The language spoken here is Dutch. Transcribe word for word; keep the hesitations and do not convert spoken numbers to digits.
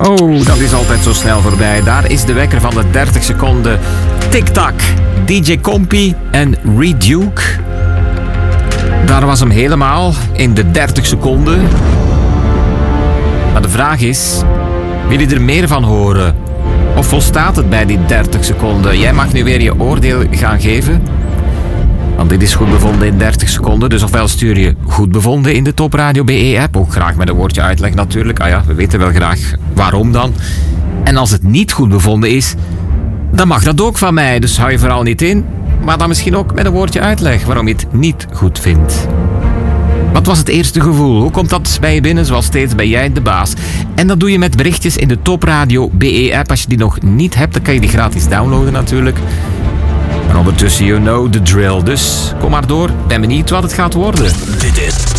Oh, dat is altijd zo snel voorbij. Daar is de wekker van de dertig seconden. Tik-tak, D J Compy en Reduke. Daar was hem helemaal in de dertig seconden. Maar de vraag is, wil je er meer van horen? Of volstaat het bij die dertig seconden? Jij mag nu weer je oordeel gaan geven. Want dit is goed bevonden in dertig seconden. Dus ofwel stuur je goed bevonden in de Top Radio B E-app. Ook graag met een woordje uitleg natuurlijk. Ah ja, we weten wel graag waarom dan. En als het niet goed bevonden is, dan mag dat ook van mij. Dus hou je vooral niet in. Maar dan misschien ook met een woordje uitleg waarom je het niet goed vindt. Wat was het eerste gevoel? Hoe komt dat bij je binnen? Zoals steeds ben jij de baas. En dat doe je met berichtjes in de Top Radio B E-app. Als je die nog niet hebt, dan kan je die gratis downloaden natuurlijk. Maar ondertussen, you know the drill. Dus kom maar door. Ben benieuwd wat het gaat worden. Dit is